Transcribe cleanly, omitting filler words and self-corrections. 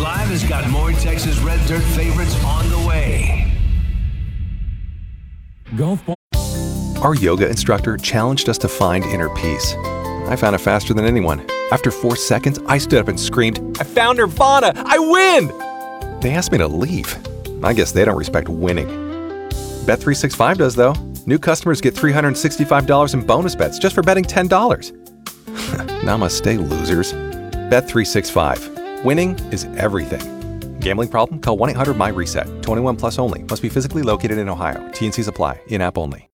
Live has got more Texas Red Dirt favorites on the way. Golf ball. Our yoga instructor challenged us to find inner peace. I found it faster than anyone. After 4 seconds, I stood up and screamed, "I found Nirvana! I win!" They asked me to leave. I guess they don't respect winning. Bet365 does, though. New customers get $365 in bonus bets just for betting $10. Namaste, losers. Bet365. Winning is everything. Gambling problem? Call 1-800-MY-RESET. 21 plus only. Must be physically located in Ohio. T&Cs apply. In-app only.